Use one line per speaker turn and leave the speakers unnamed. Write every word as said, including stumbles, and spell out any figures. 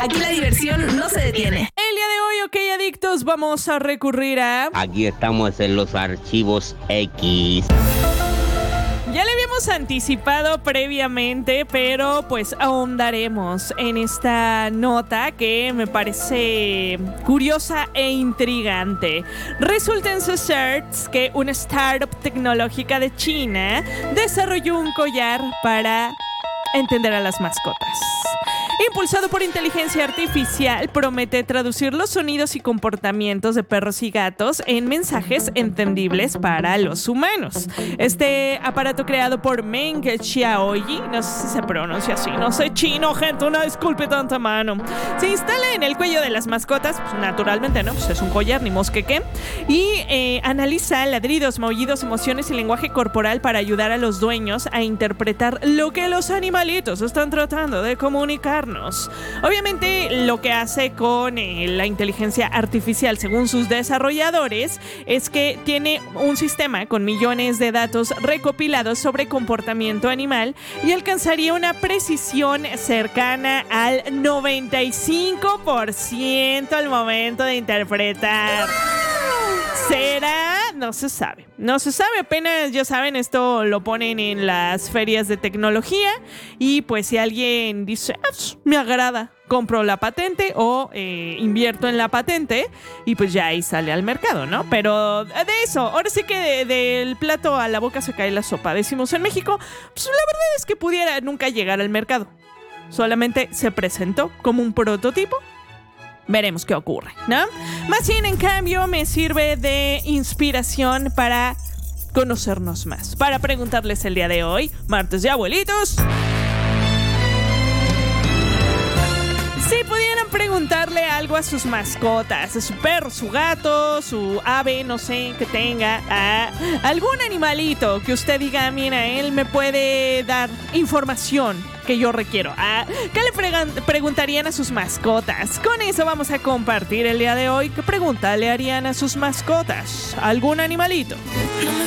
Aquí la diversión no se detiene.
El día de hoy, ok, adictos, vamos a recurrir a...
Aquí estamos en los archivos X.
Ya le habíamos anticipado previamente, pero pues ahondaremos en esta nota que me parece curiosa e intrigante. Resulta en sus search que una startup tecnológica de China desarrolló un collar para entender a las mascotas. Impulsado por inteligencia artificial, promete traducir los sonidos y comportamientos de perros y gatos en mensajes entendibles para los humanos. Este aparato creado por Meng Xiaoyi, no sé si se pronuncia así, no sé chino, gente, una disculpe tanta mano. Se instala en el cuello de las mascotas, pues naturalmente, ¿no? Pues es un collar, ni mosqueque. Y eh, analiza ladridos, maullidos, emociones y lenguaje corporal para ayudar a los dueños a interpretar lo que los animalitos están tratando de comunicar. Obviamente lo que hace con eh, la inteligencia artificial, según sus desarrolladores, es que tiene un sistema con millones de datos recopilados sobre comportamiento animal y alcanzaría una precisión cercana al noventa y cinco por ciento al momento de interpretar. ¿Será? No se sabe. No se sabe, apenas, ya saben, esto lo ponen en las ferias de tecnología y pues si alguien dice, ah, me agrada, compro la patente o eh, invierto en la patente y pues ya ahí sale al mercado, ¿no? Pero de eso, ahora sí que de, del plato a la boca se cae la sopa. Decimos en México, pues la verdad es que pudiera nunca llegar al mercado. Solamente se presentó como un prototipo. Veremos qué ocurre, ¿no? Más bien, en cambio, me sirve de inspiración para conocernos más. Para preguntarles el día de hoy, martes de abuelitos, si pudieran preguntarle algo a sus mascotas, a su perro, su gato, su ave, no sé, que tenga, a algún animalito que usted diga, mira, él me puede dar información que yo requiero. Ah, ¿qué le pregan- preguntarían a sus mascotas? Con eso vamos a compartir el día de hoy. ¿Qué pregunta le harían a sus mascotas? ¿Algún animalito?